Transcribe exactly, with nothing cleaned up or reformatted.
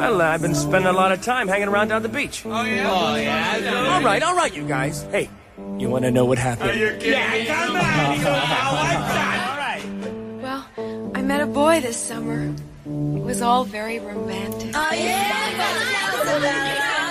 Well, uh, I've been spending a lot of time hanging around down the beach. Oh, yeah? Oh, yeah. All right, all right, you guys. Hey, you want to know what happened? Are you kidding yeah, me? Come on. Well, I met a boy this summer. It was all very romantic. Oh, yeah?